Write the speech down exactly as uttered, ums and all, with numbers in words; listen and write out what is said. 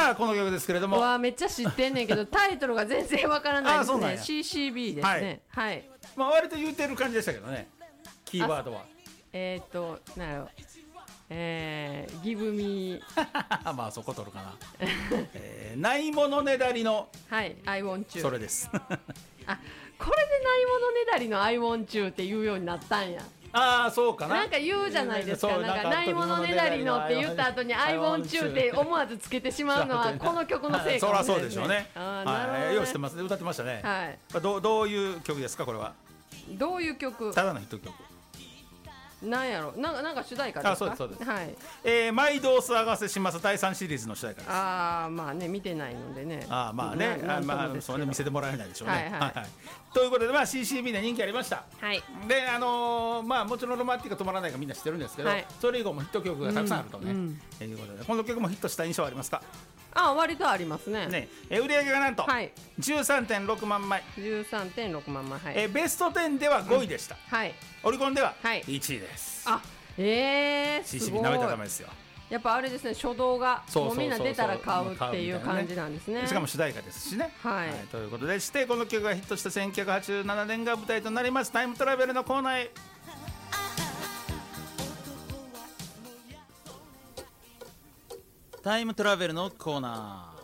さあこの曲ですけれども、 うわめっちゃ知ってんねんけどタイトルが全然わからないですね。 あそうなんやシーシービー ですね。はい、はい、 まあ割と言うてる感じでしたけどね、キーワードはえー、っとなんやろえー、ギブミまあそこ取るかな、えー、ないものねだりのはい、I want you それですあ、これでないものねだりの I want you って言うようになったんや。 ああそうかな、 なんか言うじゃないですか、 そうなんかないものねだりのって言った後に I want you って思わずつけてしまうのはこの曲のせいかもしれないですね。 そりゃそうでしょうね。 あー、なるほどね。 はい、よう知ってますね、歌ってましたね。 はい、 どうどういう曲ですかこれは。 どういう曲。 ただのヒット曲。 なんやろ、なんかなんか主題歌ですか。 あ、そうですそうです。 はい。 えー、毎度お騒がせしますだいさんシリーズの主題歌です。 ああまあね見てないのでね。 あまあね、あまあそうね見せてもらえないでしょうね。 はいはいはいはい、ということでまあ シーシービー で人気ありました。 はい。 であのー、まあもちろんロマンティック止まらないがみんな知ってるんですけど、はい、それ以後もヒット曲がたくさんあるとね、うんうん、えー、いうことでこの曲もヒットした印象はありますか。 あ割とありますね。 ね、えー、売り上げがなんと、はい、じゅうさんてんろくまんまい。 じゅうさんてんろくまんまい。はい、 えー、ベストじゅうではごいでした。うん、 はい。 オリコンではいちいです。 あえー、すごい。 シーシービー なめたためですよ。 やっぱあれですね、初動がもうみんな出たら買うっていう感じなんですね。 しかも主題歌ですしね。 はい、 はい、ということでしてこの曲がヒットしたせんきゅうひゃくはちじゅうななねんが舞台となりますタイムトラベルのコーナーへ。タイムトラベルのコーナー。